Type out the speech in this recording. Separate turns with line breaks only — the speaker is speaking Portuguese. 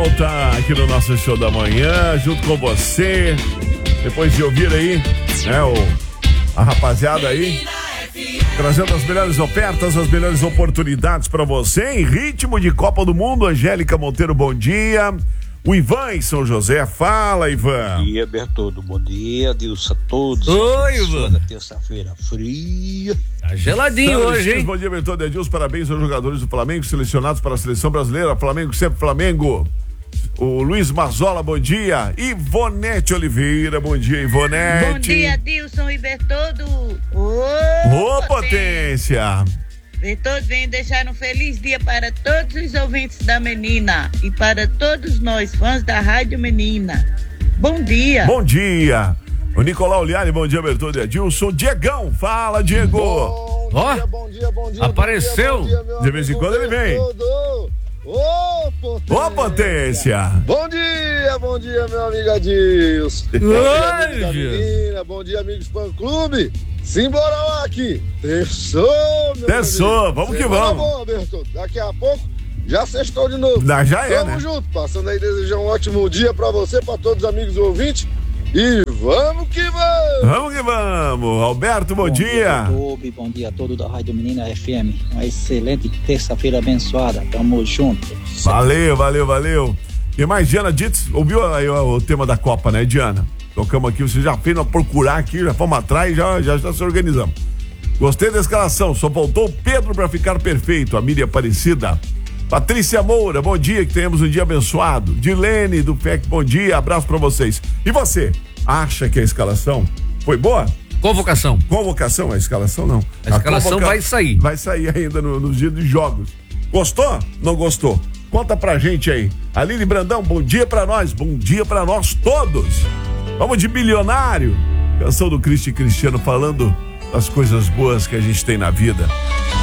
volta aqui no nosso show da manhã, junto com você. Depois de ouvir aí, né, a rapaziada aí, trazendo as melhores ofertas, as melhores oportunidades pra você, em ritmo de Copa do Mundo. Angélica Monteiro, bom dia. O Ivan em São José, fala, Ivan.
Bom dia, Bertoldo, bom dia, Deus a todos.
Oi, Ivan.
Terça-feira fria.
Tá geladinho hoje, hein?
Bom dia, Bertoldo, Edilson, parabéns aos jogadores do Flamengo, selecionados para a seleção brasileira. Flamengo, sempre Flamengo. O Luiz Mazola, bom dia. Ivonete Oliveira, bom dia, Ivonete.
Bom dia, Dilson e Bertoldo.
Ô, potência.
Bertoldo, venho deixar um feliz dia para todos os ouvintes da Menina e para todos nós, fãs da Rádio Menina. Bom dia.
Bom dia. O Nicolau Liari, bom dia, Bertoldo e Edilson. Diegão, fala, Diego.
Bom dia.
Apareceu.
Bom dia,
de vez em quando ele vem.
Ô,
potência.
Bom dia, meu amigo Adilson. Bom dia, amigos do Fã Clube. Simbora lá aqui.
Terçou, vamos que vamos.
Bom, Bertoldo. Daqui a pouco já sextou de novo.
Já é,
Tamo junto, passando aí, desejar um ótimo dia pra você, pra todos os amigos ouvintes. E vamos que vamos!
Vamos que vamos! Alberto, bom dia!
Bom dia a todos da Rádio Menina FM. Uma excelente terça-feira abençoada. Tamo junto.
Valeu! E mais, Diana Ditz, ouviu aí o tema da Copa, né, Diana? Tocamos aqui, você já fez a procurar aqui, já fomos atrás, já se organizamos. Gostei da escalação, só faltou o Pedro pra ficar perfeito. A Miriam Aparecida. Patrícia Moura, bom dia, que tenhamos um dia abençoado. Dilene do PEC, bom dia, abraço pra vocês. E você, acha que a escalação foi boa?
Convocação,
a escalação não.
A escalação vai sair.
Vai sair ainda nos dias de jogos. Gostou? Não gostou? Conta pra gente aí. Aline Brandão, bom dia pra nós todos. Vamos de Bilionário. Canção do Cristiano falando das coisas boas que a gente tem na vida.